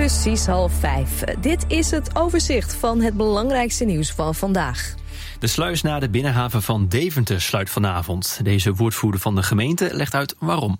precies 4:30. Dit is het overzicht van het belangrijkste nieuws van vandaag. De sluis naar de binnenhaven van Deventer sluit vanavond. Deze woordvoerder van de gemeente legt uit waarom.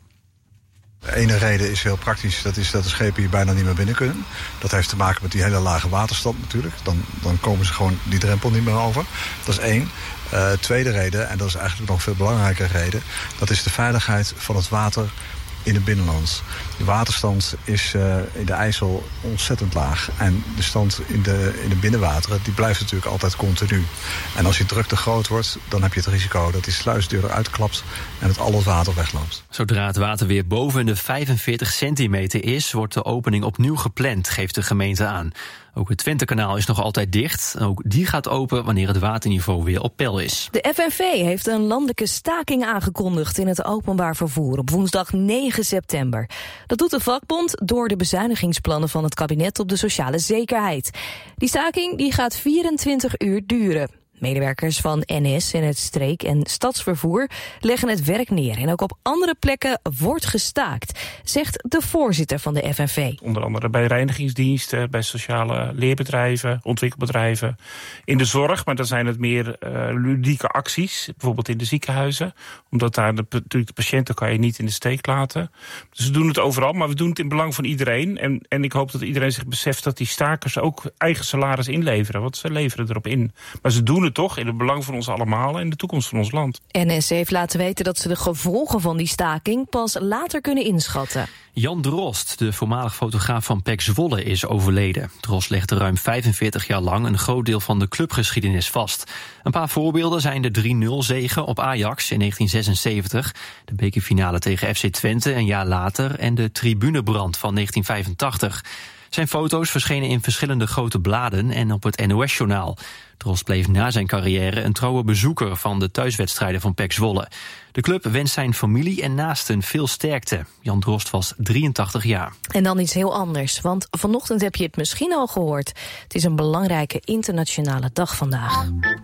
De ene reden is heel praktisch, dat is dat de schepen hier bijna niet meer binnen kunnen. Dat heeft te maken met die hele lage waterstand natuurlijk. Dan komen ze gewoon die drempel niet meer over. Dat is één. Tweede reden, en dat is eigenlijk nog een veel belangrijker reden, dat is de veiligheid van het water in het binnenland. De waterstand is in de IJssel ontzettend laag. En de stand in de binnenwateren die blijft natuurlijk altijd continu. En als die druk te groot wordt, dan heb je het risico dat die sluisdeur eruit klapt en het al het water wegloopt. Zodra het water weer boven de 45 centimeter is, wordt de opening opnieuw gepland, geeft de gemeente aan. Ook het Twentekanaal is nog altijd dicht. Ook die gaat open wanneer het waterniveau weer op peil is. De FNV heeft een landelijke staking aangekondigd in het openbaar vervoer op woensdag 9 september. Dat doet de vakbond door de bezuinigingsplannen van het kabinet op de sociale zekerheid. Die staking die gaat 24 uur duren. Medewerkers van NS en het streek- en stadsvervoer leggen het werk neer. En ook op andere plekken wordt gestaakt, zegt de voorzitter van de FNV. Onder andere bij reinigingsdiensten, bij sociale leerbedrijven, ontwikkelbedrijven. In de zorg, maar dan zijn het meer ludieke acties. Bijvoorbeeld in de ziekenhuizen. Omdat daar natuurlijk de patiënten kan je niet in de steek laten. Dus we doen het overal, maar we doen het in belang van iedereen. En ik hoop dat iedereen zich beseft dat die stakers ook eigen salaris inleveren. Want ze leveren erop in. Maar ze doen het toch in het belang van ons allemaal en de toekomst van ons land. NS heeft laten weten dat ze de gevolgen van die staking pas later kunnen inschatten. Jan Drost, de voormalig fotograaf van PEC Zwolle, is overleden. Drost legde ruim 45 jaar lang een groot deel van de clubgeschiedenis vast. Een paar voorbeelden zijn de 3-0-zege op Ajax in 1976... de bekerfinale tegen FC Twente een jaar later en de tribunebrand van 1985... Zijn foto's verschenen in verschillende grote bladen en op het NOS-journaal. Drost bleef na zijn carrière een trouwe bezoeker van de thuiswedstrijden van PEC Zwolle. De club wenst zijn familie en naasten veel sterkte. Jan Drost was 83 jaar. En dan iets heel anders, want vanochtend heb je het misschien al gehoord. Het is een belangrijke internationale dag vandaag.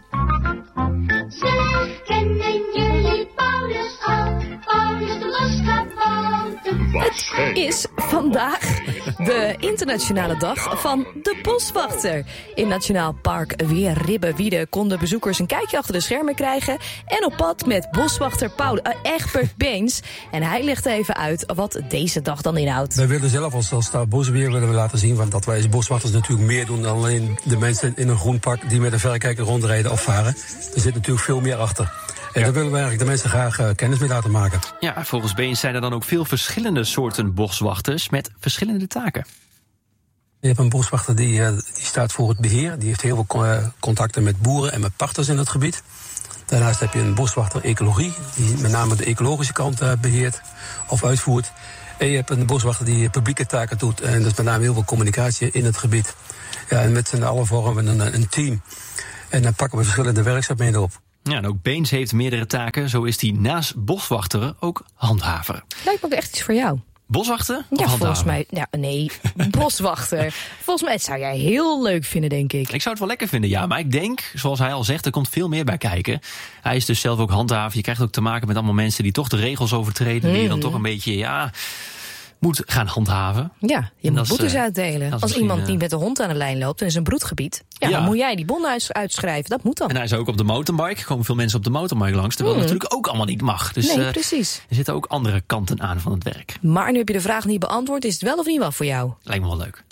Kennen jullie Paulus al? Paulus de Loskapoten. Het is vandaag de internationale dag van de boswachter. In Nationaal Park Weerribbewiede konden bezoekers een kijkje achter de schermen krijgen en op pad met boswachter Egbert Beens. En hij legt even uit wat deze dag dan inhoudt. Wij willen zelf als Staatsbosbeheer willen we laten zien dat wij als boswachters natuurlijk meer doen dan alleen de mensen in een groen pak die met een verrekijker rondrijden of varen. Er zit natuurlijk veel meer achter. En daar willen we eigenlijk de mensen graag kennis mee laten maken. Ja, volgens Beens zijn er dan ook veel verschillende soorten boswachters met verschillende taken. Je hebt een boswachter die staat voor het beheer. Die heeft heel veel contacten met boeren en met pachters in het gebied. Daarnaast heb je een boswachter ecologie, die met name de ecologische kant beheert of uitvoert. En je hebt een boswachter die publieke taken doet. En dat is met name heel veel communicatie in het gebied. Ja, en met z'n allen vormen we een team. En dan pakken we verschillende werkzaamheden op. Ja, en ook Beens heeft meerdere taken. Zo is hij naast boswachteren ook handhaver. Lijkt me ook echt iets voor jou. Boswachten? Ja, volgens mij. Ja, nee, boswachter. Volgens mij zou jij heel leuk vinden, denk ik. Ik zou het wel lekker vinden, ja. Maar ik denk, zoals hij al zegt, er komt veel meer bij kijken. Hij is dus zelf ook handhaver. Je krijgt ook te maken met allemaal mensen die toch de regels overtreden. Die je dan toch een beetje, moet gaan handhaven. Ja, je moet boetes uitdelen. Als iemand die met de hond aan de lijn loopt en is een broedgebied, dan moet jij die bon uitschrijven. Dat moet dan. En hij is ook op de motorbike. Er komen veel mensen op de motorbike langs, terwijl het natuurlijk ook allemaal niet mag. Dus, nee, precies. Er zitten ook andere kanten aan van het werk. Maar nu heb je de vraag niet beantwoord. Is het wel of niet wat voor jou? Lijkt me wel leuk.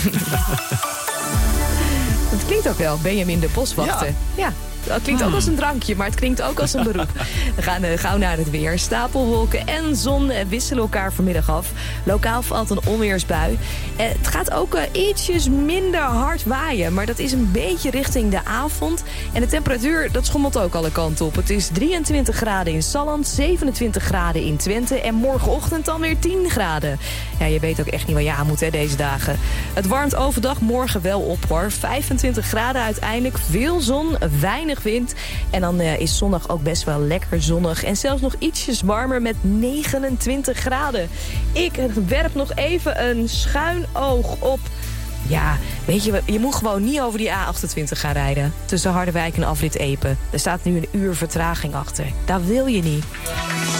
Het klinkt ook wel, Benjamin de boswachter. Ja. Dat klinkt ook als een drankje, maar het klinkt ook als een beroep. We gaan gauw naar het weer. Stapelwolken en zon wisselen elkaar vanmiddag af. Lokaal valt een onweersbui. Het gaat ook ietsjes minder hard waaien, maar dat is een beetje richting de avond. En de temperatuur, dat schommelt ook alle kanten op. Het is 23 graden in Salland, 27 graden in Twente en morgenochtend dan weer 10 graden. Ja, je weet ook echt niet waar je aan moet deze dagen. Het warmt overdag morgen wel op hoor. 25 graden uiteindelijk, veel zon, weinig wind. En dan is zondag ook best wel lekker zonnig. En zelfs nog ietsjes warmer met 29 graden. Ik werp nog even een schuin oog op. Ja, weet je, je moet gewoon niet over die A28 gaan rijden. Tussen Harderwijk en Afrit Epe. Er staat nu een uur vertraging achter. Dat wil je niet.